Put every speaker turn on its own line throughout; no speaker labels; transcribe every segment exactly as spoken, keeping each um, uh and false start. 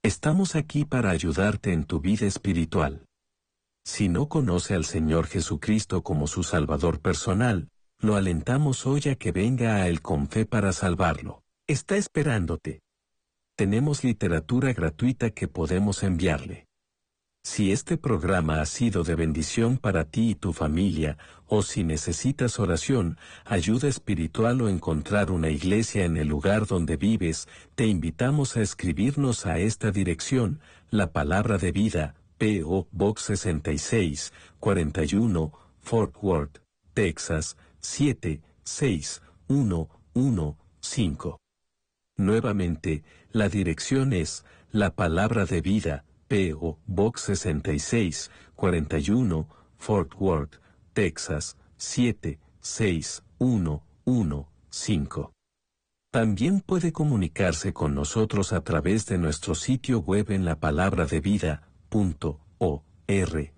Estamos aquí para ayudarte en tu vida espiritual. Si no conoce al Señor Jesucristo como su Salvador personal, lo alentamos hoy a que venga a Él con fe para salvarlo. Está esperándote. Tenemos literatura gratuita que podemos enviarle. Si este programa ha sido de bendición para ti y tu familia, o si necesitas oración, ayuda espiritual o encontrar una iglesia en el lugar donde vives, te invitamos a escribirnos a esta dirección, La Palabra de Vida, P O Box sesenta y seis, cuarenta y uno, Fort Worth, Texas, siete seis uno uno cinco. Nuevamente, la dirección es La Palabra de Vida, P O Box sesenta y seis, cuarenta y uno, Fort Worth, Texas, siete seis uno uno cinco. También puede comunicarse con nosotros a través de nuestro sitio web en lapalabradevida punto org.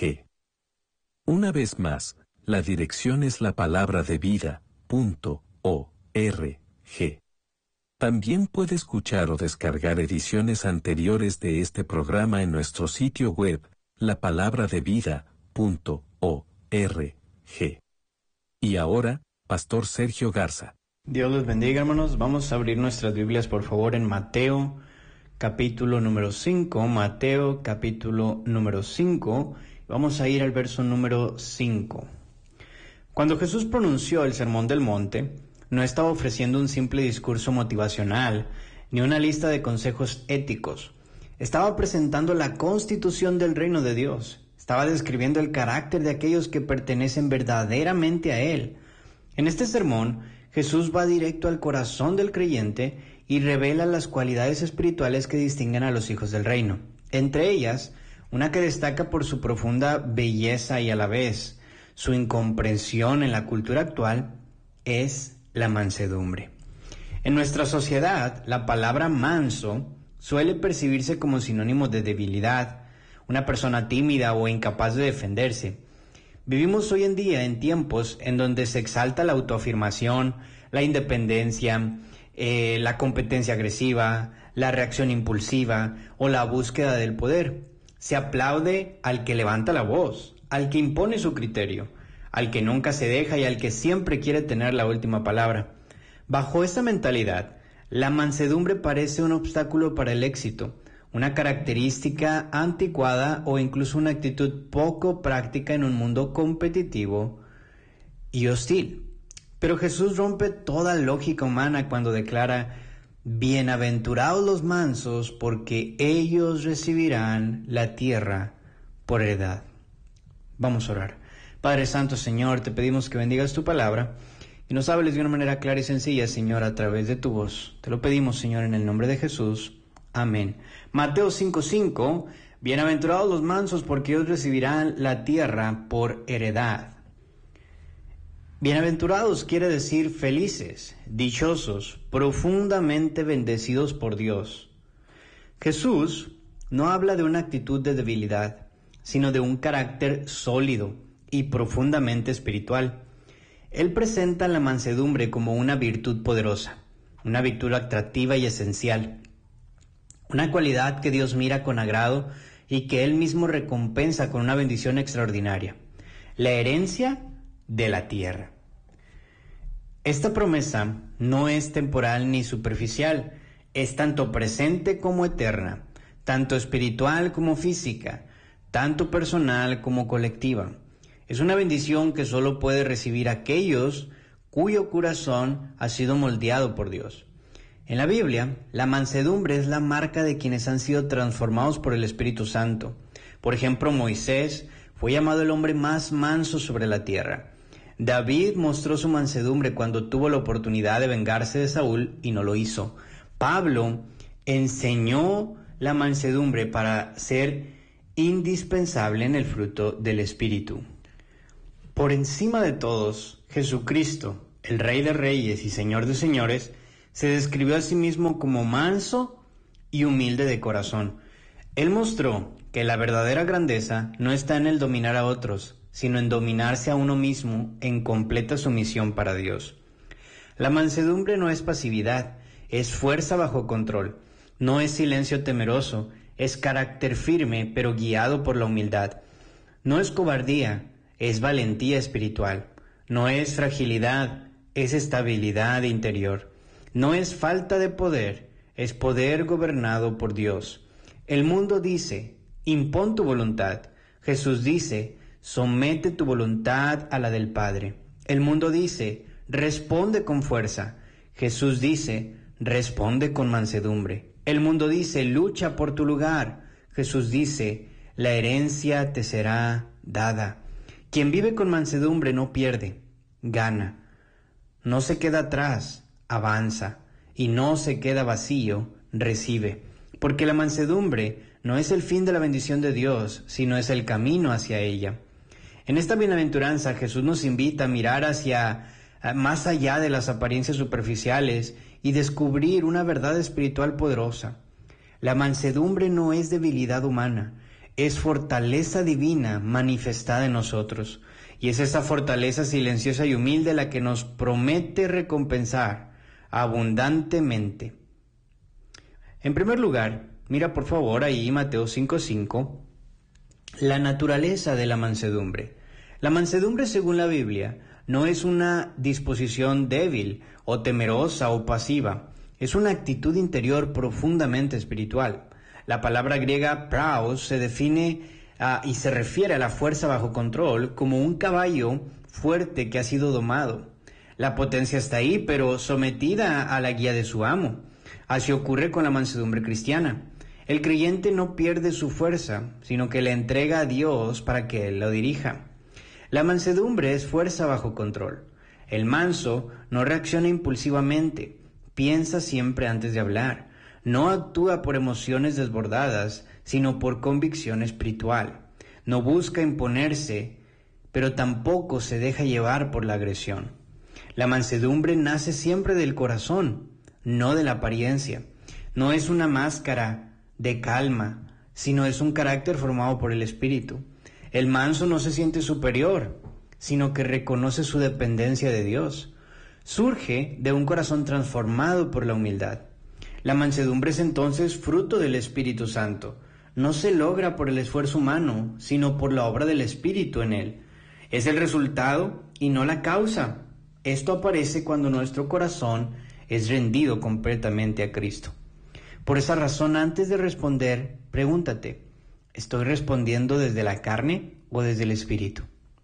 Una vez más, la dirección es lapalabradevida punto org. También puede escuchar o descargar ediciones anteriores de este programa en nuestro sitio web, lapalabradevida punto org. Y ahora, Pastor Sergio Garza.
Dios los bendiga, hermanos. Vamos a abrir nuestras Biblias, por favor, en Mateo, capítulo número cinco. Mateo, capítulo número cinco. Vamos a ir al verso número cinco. Cuando Jesús pronunció el Sermón del Monte, no estaba ofreciendo un simple discurso motivacional, ni una lista de consejos éticos. Estaba presentando la constitución del reino de Dios. Estaba describiendo el carácter de aquellos que pertenecen verdaderamente a Él. En este sermón, Jesús va directo al corazón del creyente y revela las cualidades espirituales que distinguen a los hijos del reino. Entre ellas, una que destaca por su profunda belleza y a la vez su incomprensión en la cultura actual, es la mansedumbre. En nuestra sociedad, la palabra manso suele percibirse como sinónimo de debilidad, una persona tímida o incapaz de defenderse. Vivimos hoy en día en tiempos en donde se exalta la autoafirmación, la independencia, eh, la competencia agresiva, la reacción impulsiva o la búsqueda del poder. Se aplaude al que levanta la voz, al que impone su criterio, al que nunca se deja y al que siempre quiere tener la última palabra. Bajo esta mentalidad, la mansedumbre parece un obstáculo para el éxito, una característica anticuada o incluso una actitud poco práctica en un mundo competitivo y hostil. Pero Jesús rompe toda lógica humana cuando declara: bienaventurados los mansos, porque ellos recibirán la tierra por heredad. Vamos a orar. Padre Santo, Señor, te pedimos que bendigas tu palabra y nos hables de una manera clara y sencilla, Señor, a través de tu voz. Te lo pedimos, Señor, en el nombre de Jesús. Amén. Mateo cinco cinco. Bienaventurados los mansos, porque ellos recibirán la tierra por heredad. Bienaventurados quiere decir felices, dichosos, profundamente bendecidos por Dios. Jesús no habla de una actitud de debilidad, sino de un carácter sólido y profundamente espiritual. Él presenta la mansedumbre como una virtud poderosa, una virtud atractiva y esencial, una cualidad que Dios mira con agrado y que Él mismo recompensa con una bendición extraordinaria: la herencia de la tierra. Esta promesa no es temporal ni superficial, es tanto presente como eterna, tanto espiritual como física, tanto personal como colectiva. Es una bendición que solo puede recibir aquellos cuyo corazón ha sido moldeado por Dios. En la Biblia, la mansedumbre es la marca de quienes han sido transformados por el Espíritu Santo. Por ejemplo, Moisés fue llamado el hombre más manso sobre la tierra. David mostró su mansedumbre cuando tuvo la oportunidad de vengarse de Saúl y no lo hizo. Pablo enseñó la mansedumbre para ser indispensable en el fruto del Espíritu. Por encima de todos, Jesucristo, el Rey de Reyes y Señor de Señores, se describió a sí mismo como manso y humilde de corazón. Él mostró que la verdadera grandeza no está en el dominar a otros, sino en dominarse a uno mismo en completa sumisión para Dios. La mansedumbre no es pasividad, es fuerza bajo control. No es silencio temeroso, es carácter firme pero guiado por la humildad. No es cobardía, es valentía espiritual. No es fragilidad, es estabilidad interior. No es falta de poder, es poder gobernado por Dios. El mundo dice, impón tu voluntad. Jesús dice, somete tu voluntad a la del Padre. El mundo dice, responde con fuerza. Jesús dice, responde con mansedumbre. El mundo dice, lucha por tu lugar. Jesús dice, la herencia te será dada. Quien vive con mansedumbre no pierde, gana. No se queda atrás, avanza. Y no se queda vacío, recibe. Porque la mansedumbre no es el fin de la bendición de Dios, sino es el camino hacia ella. En esta bienaventuranza Jesús nos invita a mirar hacia más allá de las apariencias superficiales y descubrir una verdad espiritual poderosa. La mansedumbre no es debilidad humana, es fortaleza divina manifestada en nosotros. Y es esa fortaleza silenciosa y humilde la que nos promete recompensar abundantemente. En primer lugar, mira por favor ahí Mateo cinco cinco, la naturaleza de la mansedumbre. La mansedumbre, según la Biblia, no es una disposición débil o temerosa o pasiva, es una actitud interior profundamente espiritual. La palabra griega praos se define uh, y se refiere a la fuerza bajo control como un caballo fuerte que ha sido domado. La potencia está ahí, pero sometida a la guía de su amo. Así ocurre con la mansedumbre cristiana. El creyente no pierde su fuerza, sino que la entrega a Dios para que Él lo dirija. La mansedumbre es fuerza bajo control. El manso no reacciona impulsivamente, piensa siempre antes de hablar, no actúa por emociones desbordadas, sino por convicción espiritual. No busca imponerse, pero tampoco se deja llevar por la agresión. La mansedumbre nace siempre del corazón, no de la apariencia. No es una máscara de calma, sino es un carácter formado por el Espíritu. El manso no se siente superior, sino que reconoce su dependencia de Dios. Surge de un corazón transformado por la humildad. La mansedumbre es entonces fruto del Espíritu Santo. No se logra por el esfuerzo humano, sino por la obra del Espíritu en él. Es el resultado y no la causa. Esto aparece cuando nuestro corazón es rendido completamente a Cristo. Por esa razón, antes de responder, pregúntate, ¿estoy respondiendo desde la carne o desde el Espíritu?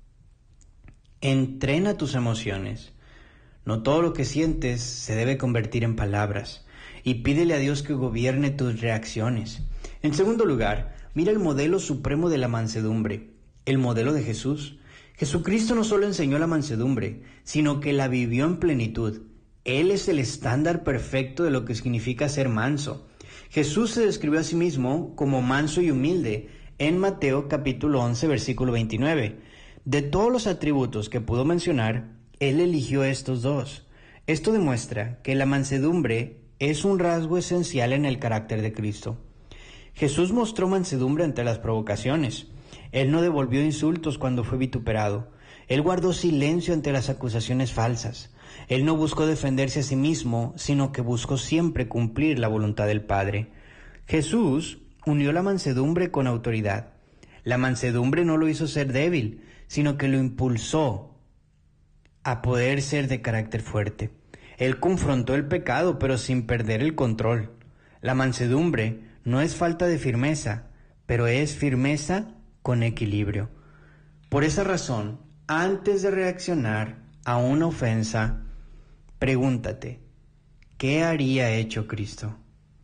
Entrena tus emociones. No todo lo que sientes se debe convertir en palabras. Y pídele a Dios que gobierne tus reacciones. En segundo lugar, mira el modelo supremo de la mansedumbre, el modelo de Jesús. Jesucristo no solo enseñó la mansedumbre, sino que la vivió en plenitud. Él es el estándar perfecto de lo que significa ser manso. Jesús se describió a sí mismo como manso y humilde en Mateo capítulo once, versículo veintinueve. De todos los atributos que pudo mencionar, Él eligió estos dos. Esto demuestra que la mansedumbre es un rasgo esencial en el carácter de Cristo. Jesús mostró mansedumbre ante las provocaciones. Él no devolvió insultos cuando fue vituperado. Él guardó silencio ante las acusaciones falsas. Él no buscó defenderse a sí mismo, sino que buscó siempre cumplir la voluntad del Padre. Jesús unió la mansedumbre con autoridad. La mansedumbre no lo hizo ser débil, sino que lo impulsó a poder ser de carácter fuerte. Él confrontó el pecado, pero sin perder el control. La mansedumbre no es falta de firmeza, pero es firmeza con equilibrio. Por esa razón, antes de reaccionar a una ofensa, pregúntate, ¿qué haría hecho Cristo?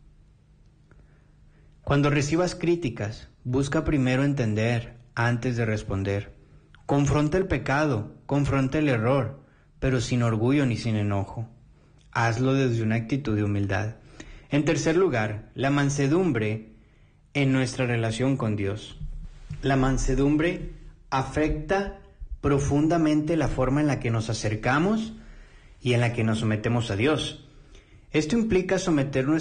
Cuando recibas críticas, busca primero entender antes de responder. Confronta el pecado, confronta el error, pero sin orgullo ni sin enojo. Hazlo desde una actitud de humildad. En tercer lugar, la mansedumbre en nuestra relación con Dios. La mansedumbre afecta profundamente la forma en la que nos acercamos y en la que nos sometemos a Dios. Esto implica someternos